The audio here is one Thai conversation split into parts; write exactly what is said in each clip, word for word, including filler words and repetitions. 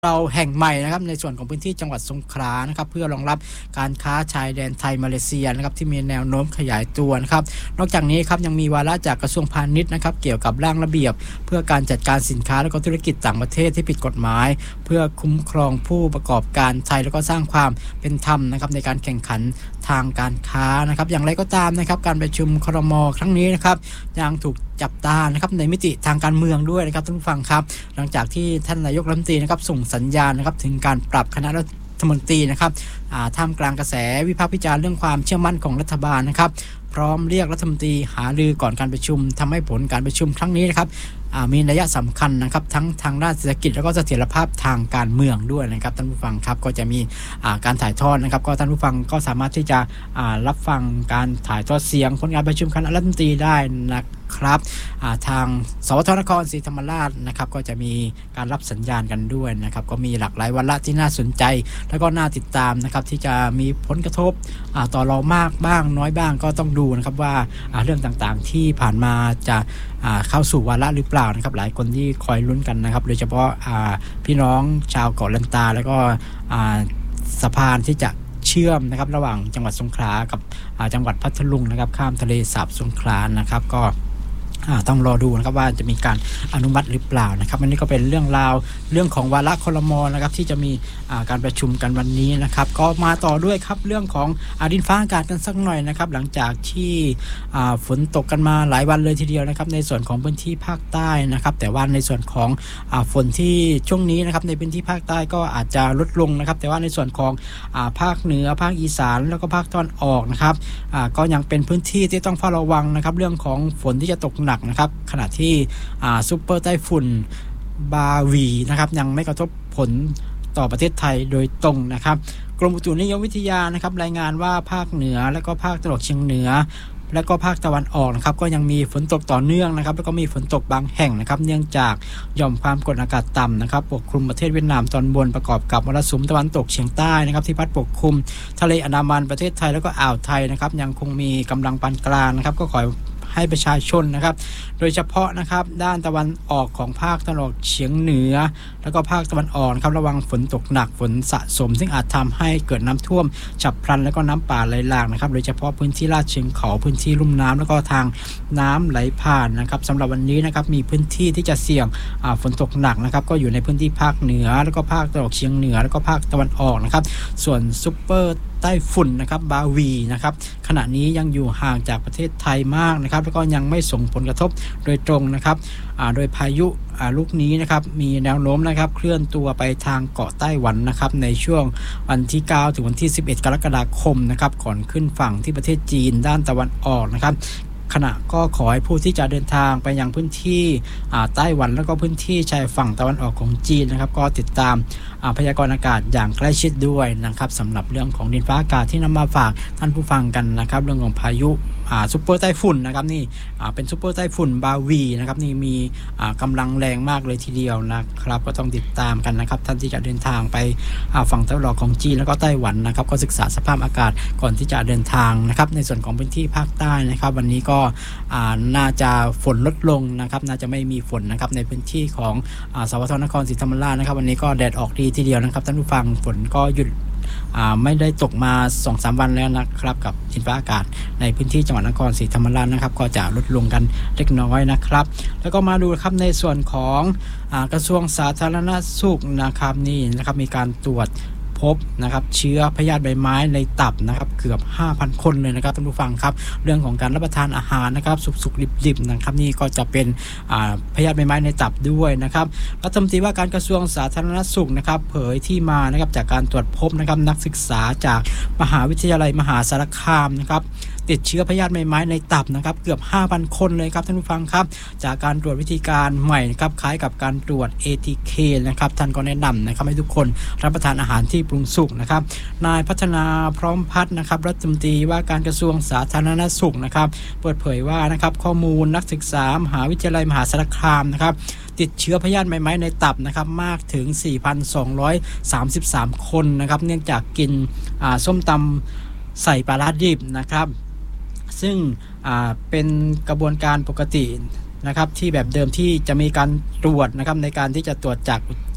เราแห่งใหม่นะครับในส่วนของพื้นที่จังหวัดสงขลานะครับเพื่อรองรับการค้าชายแดนไทยมาเลเซียนะครับที่มีแนวโน้มขยายตัวนะครับนอกจากนี้ครับยังมีวาระจากกระทรวงพาณิชย์นะครับเกี่ยวกับร่างระเบียบเพื่อการจัดการสินค้าและก็ธุรกิจต่างประเทศที่ผิดกฎหมายเพื่อคุ้มครองผู้ประกอบการไทยแล้วก็สร้างความเป็นธรรมนะครับในการแข่งขันทางการค้านะครับอย่างไรก็ตามนะครับการประชุมครม.ครั้งนี้นะครับยังถูกจับตานะครับในมิติทางการเมืองด้วยนะครับท่านผู้ฟังครับหลังจากที่ท่านนายกรัฐมนตรีนะครับส่งสัญญาณนะครับถึงการปรับคณะรัฐมนตรีนะครับท่ามกลางกระแสวิพากษ์วิจารณ์เรื่องความเชื่อมั่นของรัฐบาลนะครับพร้อมเรียกรัฐมนตรีหารือก่อนการประชุมทำให้ผลการประชุมครั้งนี้นะครับมีนัยสำคัญนะครับทั้งทางด้านเศรษฐกิจแล้วก็เสถียรภาพทางการเมืองด้วยนะครับท่านผู้ฟังครับก็จะมีการถ่ายทอดนะครับก็ท่านผู้ฟังก็สามารถที่จะรับฟังการถ่ายทอดเสียงผลการประชุมคณะรัฐมนตรีได้นะครับทางสวทนครศรีธรรมราชนะครับก็จะมีการรับสัญญาณกันด้วยนะครับก็มีหลากหลายวาระที่น่าสนใจแล้วก็น่าติดตามนะครับที่จะมีผลกระทบต่อเรามากบ้างน้อยบ้างก็ต้องดูนะครับว่าเรื่องต่างๆที่ผ่านมาจะเข้าสู่วาระหรือเปล่านะครับหลายคนที่คอยลุ้นกันนะครับโดยเฉพาะพี่น้องชาวเกาะลันตาแล้วก็สะพานที่จะเชื่อมนะครับระหว่างจังหวัดสงขลากับจังหวัดพัทลุงนะครับข้ามทะเลสาบสงขลานะครับก็ต้องรอดูนะครับว่าจะมีการอนุมัติหรือเปล่านะครับอันนี้ก็เป็นเรื่องราวเรื่องของวาระครม.นะครับที่จะมีการประชุมกันวันนี้นะครับก็มาต่อด้วยครับเรื่องของดินฟ้าอากาศกันสักหน่อยนะครับหลังจากที่ฝนตกกันมาหลายวันเลยทีเดียวนะครับในส่วนของพื้นที่ภาคใต้นะครับแต่ว่าในส่วนของฝนที่ช่วงนี้นะครับในพื้นที่ภาคใต้ก็อาจจะลดลงนะครับแต่ว่าในส่วนของภาคเหนือภาคอีสานแล้วก็ภาคตะวันออกนะครับก็ยังเป็นพื้นที่ที่ต้องเฝ้าระวังนะครับเรื่องของฝนที่จะตกหนักนะครับขณะที่ซุปเปอร์ไต้ฝุ่นบาวีนะครับยังไม่กระทบผลต่อประเทศไทยโดยตรงนะครับกรมอุตุนิยมวิทยานะครับรายงานว่าภาคเหนือและก็ภาคตะวันออกเฉียงเหนือและก็ภาคตะวันออกนะครับก็ยังมีฝนตกต่อเนื่องนะครับแล้วก็มีฝนตกบางแห่งนะครับเนื่องจากหย่อมความกดอากาศต่ำนะครับปกคลุมประเทศเวียดนามตอนบนประกอบกับมรสุมตะวันตกเฉียงใต้นะครับที่พัดปกคลุมทะเลอันดามันประเทศไทยแล้วก็อ่าวไทยนะครับยังคงมีกำลังปานกลางนะครับก็ขอให้ประชาชนนะครับโดยเฉพาะนะครับด้านตะวันออกของภาคตะวันออกเฉียงเหนือแล้วก็ภาคตะวันออกครับระวังฝนตกหนักฝนสะสมซึ่งอาจทำให้เกิดน้ำท่วมฉับพลันแล้วก็น้ำป่าไหลหลากนะครับโดยเฉพาะพื้นที่ลาดเชิงเขาพื้นที่ลุ่มน้ำแล้วก็ทางน้ำไหลผ่านนะครับสำหรับวันนี้นะครับมีพื้นที่ที่จะเสี่ยงฝนตกหนักนะครับก็อยู่ในพื้นที่ภาคเหนือแล้วก็ภาคตะวันออกเฉียงเหนือแล้วก็ภาคตะวันออกนะครับส่วนซุปเปอร์ใต้ฝุ่นนะครับบาวีนะครับขณะนี้ยังอยู่ห่างจากประเทศไทยมากนะครับแล้วก็ยังไม่ส่งผลกระทบโดยตรงนะครับโดยพายุลูกนี้นะครับมีแนวโน้มนะครับเคลื่อนตัวไปทางเกาะไต้หวันนะครับในช่วงวันที่เก้าถึงวันที่สิบเอ็ดกรกฎาคมนะครับก่อนขึ้นฝั่งที่ประเทศจีนด้านตะวันออกนะครับขณะก็ขอให้ผู้ที่จะเดินทางไปยังพื้นที่ไต้หวันแล้วก็พื้นที่ชายฝั่งตะวันออกของจีนนะครับก็ติดตามพยากรณ์อากาศอย่างใกล้ชิดด้วยนะครับสำหรับเรื่องของดินฟ้าอากาศที่นำมาฝากท่านผู้ฟังกันนะครับเรื่องของพายุซุปเปอร์ไต้ฝุ่นนะครับนี่เป็นซุปเปอร์ไต้ฝุ่นบาวีนะครับนี่มีกำลังแรงมากเลยทีเดียวนะครับก็ต้องติดตามกันนะครับท่านที่จะเดินทางไปฝั่งตะวันออกของจีนแล้วก็ไต้หวันนะครับก็ศึกษาสภาพอากาศก่อนที่จะเดินทางนะครับในส่วนของพื้นที่ภาคใต้นะครับวันนี้ก็น่าจะฝนลดลงนะครับน่าจะไม่มีฝนนะครับในพื้นที่ของสวทนครศรีธรรมราชนะครับวันนี้ก็แดดออกดีทีเดียวนะครับท่านผู้ฟังฝนก็หยุดไม่ได้ตกมา สองถึงสาม วันแล้วนะครับกับดินฟ้าอากาศในพื้นที่จังหวัดนครศรีธรรมราชนะครับก็จะลดลงกันเล็กน้อยนะครับแล้วก็มาดูครับในส่วนของกระทรวงสาธารณสุขนะครับนี่นะครับมีการตรวจพบนะครับเชื้อพยาธิใบไม้ในตับนะครับเกือบ ห้าพัน คนเลยนะครับท่านผู้ฟังครับเรื่องของการรับประทานอาหารนะครับสุกๆดิบๆนะครับนี่ก็จะเป็นพยาธิใบไม้ในตับด้วยนะครับรัฐมนตรีว่าการกระทรวงสาธารณสุขนะครับเผยที่มานะครับจากการตรวจพบนะครับนักศึกษาจากมหาวิทยาลัยมหาสารคามนะครับติดเชื้อพยาธิใบไม้ในตับนะครับเกือบ ห้าพัน คนเลยครับท่านผู้ฟังครับจากการตรวจวิธีการใหม่นะครับคล้ายกับการตรวจ เอ ที เค นะครับท่านก็แนะนำนะครับให้ทุกคนรับประทานอาหารที่ปรุงสุกนะครับนายพัฒนาพร้อมพัฒน์นะครับรัฐมนตรีว่าการกระทรวงสาธารณสุขนะครับเปิดเผยว่านะครับข้อมูลนักศึกษามหาวิทยาลัยมหาสารคามนะครับติดเชื้อพยาธิใบไม้ในตับนะครับมากถึง สี่พันสองร้อยสามสิบสาม คนนะครับเนื่องจากกินส้มตำใส่ปลาร้าดิบนะครับซึ่งเป็นกระบวนการปกติ นะครับที่แบบเดิมที่จะมีการตรวจนะครับในการที่จะตรวจจาก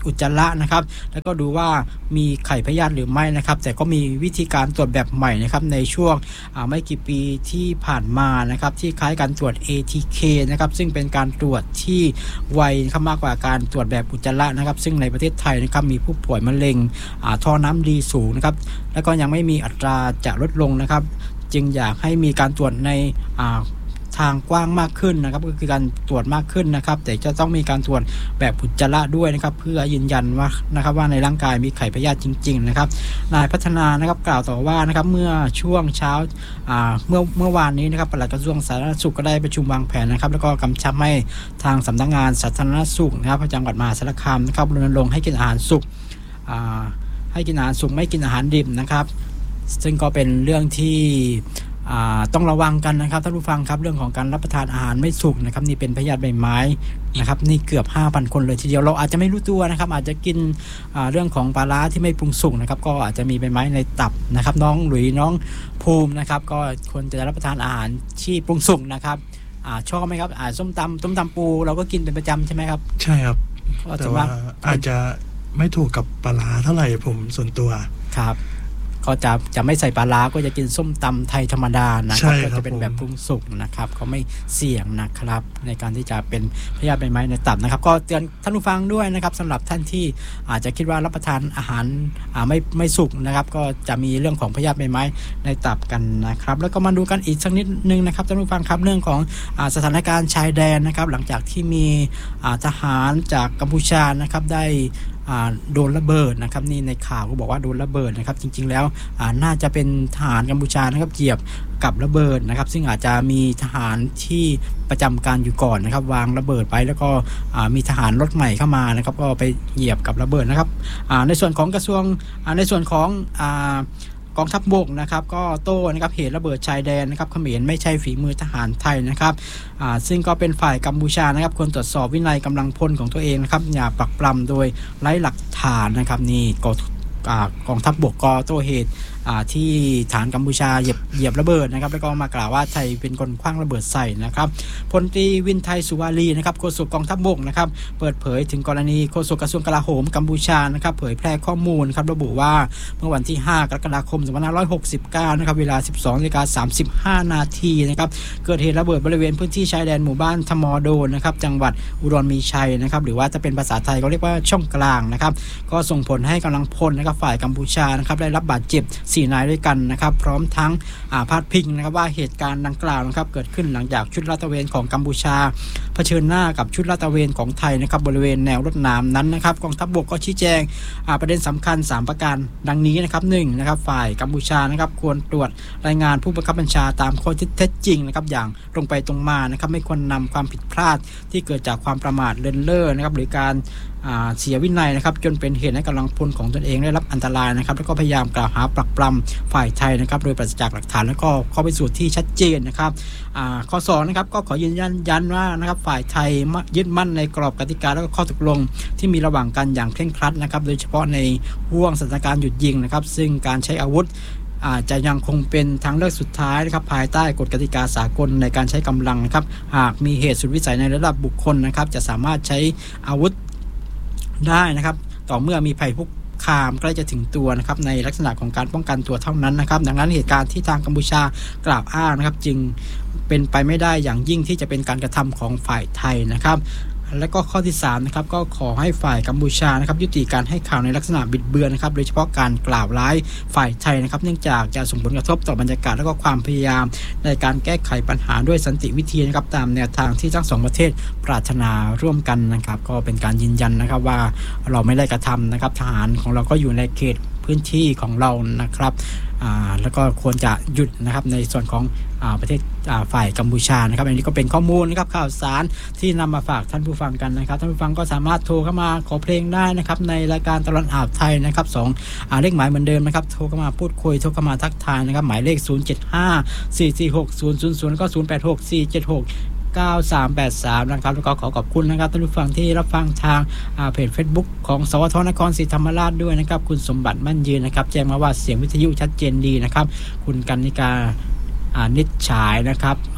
อุจจาระนะครับแล้วก็ดูว่ามีไข่พยาธิหรือไม่นะครับแต่ก็มีวิธีการตรวจแบบใหม่นะครับในช่วงไม่กี่ปีที่ผ่านมานะครับที่คล้ายการตรวจ เอ ที เค นะครับซึ่งเป็นการตรวจที่ไวมากกว่าการตรวจแบบอุจจาระนะครับซึ่งในประเทศไทยนะครับมีผู้ป่วยมะเร็งท่อน้ำดีสูงนะครับแล้วก็ยังไม่มีอัตราจะลดลงนะครับจึงอยากให้มีการตรวจในทางกว้างมากขึ้นนะครับก็คือการตรวจมากขึ้นนะครับแต่จะต้องมีการตรวจแบบอุจจาระด้วยนะครับเพื่อยืนยันว่านะครับว่าในร่างกายมีไข่พยาธิจริงๆนะครับนายพัฒนานะครับกล่าวต่อว่านะครับเมื่อช่วงเช้าเมื่อเมื่อวานนี้นะครับปลัดกระทรวงสาธารณสุขก็ได้ประชุมวางแผนนะครับแล้วก็กำชับให้ทางสำนักงานสาธารณสุขนะครับจังหวัดมหาสารคามนะครับรณรงค์ให้กินอาหารสุกให้กินอาหารสุกไม่กินอาหารดิบนะครับซึ่งก็เป็นเรื่องที่ต้องระวังกันนะครับท่านผู้ฟังครับเรื่องของการรับประทานอาหารไม่สุกนะครับนี่เป็นพยาธิใบไม้นะครับนี่เกือบ ห้าพัน คนเลยทีเดียวเราอาจจะไม่รู้ตัวนะครับอาจจะกินเรื่องของปลาร้าที่ไม่ปรุงสุกนะครับก็อาจจะมีใบไม้ในตับนะครับน้องหลุยน้องภูมินะครับก็ควรจะรับประทานอาหารที่ปรุงสุกนะครับชอบไหมครับส้มตำต้มตำปูเราก็กินเป็นประจำใช่ไหมครับใช่ครับแต่ว่าอาจจะไม่ถูกกับปลาร้าเท่าไหร่ผมส่วนตัวครับก็จะจะไม่ใส่ปลาร้าก็จะกินส้มตำไทยธรรมดานะครับก็จะเป็นแบบปรุงสุกนะครับก็ไม่เสี่ยงนะครับในการที่จะเป็นพยาธิใบไม้ในตับนะครับก็เตือนท่านผู้ฟังด้วยนะครับสำหรับท่านที่อาจจะคิดว่ารับประทานอาหารไม่ไม่สุกนะครับก็จะมีเรื่องของพยาธิใบไม้ในตับกันนะครับแล้วก็มาดูกันอีกสักนิดนึงนะครับท่านผู้ฟังครับเรื่องของสถานการณ์ชายแดนนะครับหลังจากที่มีทหารจากกัมพูชานะครับได้โดนระเบิดนะครับนี่ในข่าวก็บอกว่าโดนระเบิดนะครับจริงๆแล้วน่าจะเป็นทหารกัมพูชานะครับเหยียบกับระเบิดนะครับซึ่งอาจจะมีทหารที่ประจำการอยู่ก่อนนะครับวางระเบิดไปแล้วก็มีทหารรถใหม่เข้ามานะครับก็ไปเหยียบกับระเบิดนะครับในส่วนของกระทรวงในส่วนของกองทัพบกนะครับก็โต้นะครับเหตุระเบิดชายแดนนะครับเขมรไม่ใช่ฝีมือทหารไทยนะครับซึ่งก็เป็นฝ่ายกัมพูชานะครับควรตรวจสอบวินัยกำลังพลของตัวเองนะครับอย่าปักปรำโดยไร้หลักฐานนะครับนี่กกองทัพบกก็โต้เหตุที่ฐานกัมพูชาเหยียบเหยียบระเบิดนะครับแล้วก็มากล่าวว่าไทยเป็นคนขว้างระเบิดใส่นะครับพลตรีวินไทยสุวารีนะครับโฆษกกองทัพบกนะครับเปิดเผยถึงกรณีโฆษกกระทรวงกลาโหมกัมพูชานะครับเผยแพร่ข้อมูลครับระบุว่าเมื่อวันที่ห้ากรกฎาคมสองพันห้าร้อยหกสิบเก้านะครับเวลา สิบสองนาฬิกาสามสิบห้านาทีนะครับเกิดเหตุระเบิดบริเวณพื้นที่ชายแดนหมู่บ้านทมโดนนะครับจังหวัดอุดรมีชัยนะครับหรือว่าจะเป็นภาษาไทยเขาเรียกว่าช่องกลางนะครับก็ส่งผลให้กำลังพลนะครับฝ่ายกัมพูชานะครับได้รับบาดเจ็บสี่นายด้วยกันนะครับพร้อมทั้งพาดพิงนะครับว่าเหตุการณ์ดังกล่าวนะครับเกิดขึ้นหลังจากชุดลาดตระเวนของกัมพูชาเผชิญหน้ากับชุดลาดตระเวนของไทยนะครับบริเวณแนวรถน้ำนั้นนะครับกองทัพบกก็ชี้แจงประเด็นสำคัญสามประการดังนี้นะครับหนึ่งนะครับฝ่ายกัมพูชานะครับควรตรวจรายงานผู้บังคับบัญชาตามข้อเท็จจริงนะครับอย่างตรงไปตรงมานะครับไม่ควรนำความผิดพลาดที่เกิดจากความประมาทเลินเล่อนะครับหรือการเสียวินัยนะครับจนเป็นเหตุให้กำลังพลของตนเองได้รับอันตรายนะครับแล้วก็พยายามกล่าวหาปรักปรำฝ่ายไทยนะครับโดยปราศจากหลักฐานแล้วก็ข้อพิสูจน์ที่ชัดเจนนะครับข้อสองนะครับก็ขอยืนยันยันว่านะครับฝ่ายไทยยึดมั่นในกรอบกติกาและข้อตกลงที่มีระหว่างกันอย่างเคร่งครัดนะครับโดยเฉพาะในห่วงสถานการณ์หยุดยิงนะครับซึ่งการใช้อาวุธอาจจะยังคงเป็นทางเลือกสุดท้ายนะครับภายใต้กฎกติกาสากลในการใช้กำลังนะครับหากมีเหตุสุดวิสัยในระดับบุคคลนะครับจะสามารถใช้อาวุธได้นะครับต่อเมื่อมีภัยคุกคามใกล้จะถึงตัวนะครับในลักษณะของการป้องกันตัวเท่านั้นนะครับดังนั้นเหตุการณ์ที่ทางกัมพูชากล่าวอ้างนะครับจึงเป็นไปไม่ได้อย่างยิ่งที่จะเป็นการกระทำของฝ่ายไทยนะครับและก็ข้อที่สามนะครับก็ขอให้ฝ่ายกัมพูชานะครับยุติการให้ข่าวในลักษณะบิดเบือนนะครับโดยเฉพาะการกล่าวร้ายฝ่ายไทยนะครับเนื่องจากจะส่งผลกระทบต่อบรรยากาศและก็ความพยายามในการแก้ไขปัญหาด้วยสันติวิธีนะครับตามแนวทางที่ทั้งสองประเทศปรารถนาร่วมกันนะครับก็เป็นการยืนยันนะครับว่าเราไม่ได้กระทำนะครับทหารของเราก็อยู่ในเขตพื้นที่ของเรานะครับแล้วก็ควรจะหยุดนะครับในส่วนของประเทศฝ่ายกัมพูชานะครับอันนี้ก็เป็นข้อมูลนะครับข่าวสารที่นำมาฝากท่านผู้ฟังกันนะครับท่านผู้ฟังก็สามารถโทรเข้ามาขอเพลงได้นะครับในรายการตลอดอ่าวไทยนะครับสองเลขหมายเหมือนเดิมนะครับโทรเข้ามาพูดคุยโทรเข้ามาทักทายนะครับหมายเลขศูนย์ เจ็ด ห้า สี่ สี่ หก ศูนย์ ศูนย์ ศูนย์แล้วก็ศูนย์ แปด หก สี่ เจ็ด หก เก้า สาม แปด สามนะครับแล้วก็ขอขอบคุณนะครับท่านผู้ฟังที่รับฟังทางเพจ Facebook ของสวทนครศรีธรรมราชด้วยนะครับคุณสมบัติมั่นยืนนะครับแจ้งมาว่าเสียงวิทยุชัดเจนดีนะครับคุณกนิกานิชฉายนะครับ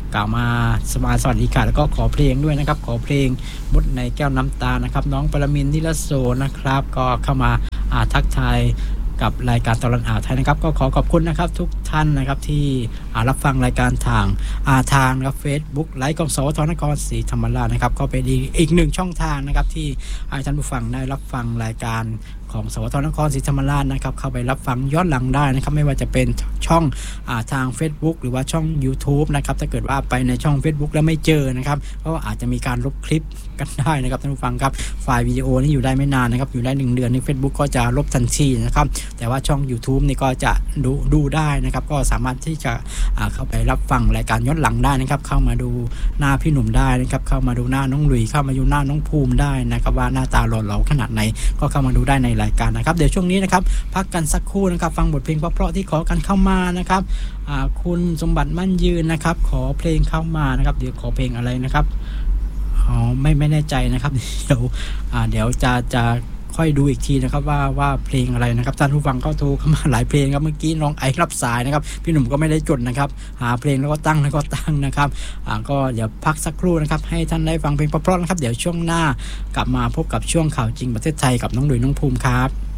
กล่าวมาสมาสวัสดีค่ะแล้วก็ขอเพลงด้วยนะครับขอเพลงมดในแก้วน้ำตานะครับน้องปรมินทร์นิรโสนะครับก็เข้ามาอาทักทายกับรายการตลอดอ่าวไทยนะครับก็ขอขอบคุณนะครับทุกท่านนะครับที่รับฟังรายการทางอาทางนะครับ Facebook ไลฟ์ของสวทนครศรีธรรมราชนะครับก็เป็นอีกหนึ่งช่องทางนะครับที่ให้ท่านผู้ฟังได้รับฟังรายการของสวทนครศรีธรรมราชนะครับเข้าไปรับฟังย้อนหลังได้นะครับไม่ว่าจะเป็นช่องอาทาง Facebook หรือว่าช่อง YouTube นะครับถ้าเกิดว่าไปในช่อง Facebook แล้วไม่เจอนะครับเพราะว่าอาจจะมีการลบคลิปกันได้นะครับท่านผู้ฟังครับไฟล์วิดีโอนี่อยู่ได้ไม่นานนะครับอยู่ได้หนึ่งเดือนใน Facebook ก็จะลบทันทีนะครับแต่ว่าช่อง YouTube นี่ก็จะดูดูได้นะครับก็สามารถที่จะเข้าไปรับฟังรายการย้อนหลังได้นะครับเข้ามาดูหน้าพี่หนุ่มได้นะครับเข้ามาดูหน้าน้องหลุยเข้ามาดูหน้าน้องภูมิได้นะครับว่าหน้าตาหล่อเหลาขนาดไหนก็เข้ามาดูได้ในรายการนะครับเดี๋ยวช่วงนี้นะครับพักกันสักครู่นะครับฟังบทเพลงเพราะๆที่ขอกันเข้ามานะครับคุณสมบัติมั่นยืนนะครับขอเพลงเข้ามานะครับเดี๋ยวขอเพลงอะไรนะครับอ๋อไม่ไม่แน่ใจนะครับเดี๋ยวเดี๋ยวจะจะค่อยดูอีกทีนะครับว่าว่าเพลงอะไรนะครับท่านผู้ฟังก็โทรเข้ามาหลายเพลงครับเมื่อกี้น้องไอรับสายนะครับพี่หนุ่มก็ไม่ได้จดนะครับหาเพลงแล้วก็ตั้งแล้วก็ตั้งนะครับอ่าก็เดี๋ยวพักสักครู่นะครับให้ท่านได้ฟังเพลงเพราะๆนะครับเดี๋ยวช่วงหน้ากลับมาพบกับช่วงข่าวจริงประเทศไทยกับน้องหลุยน้องภูมิครับ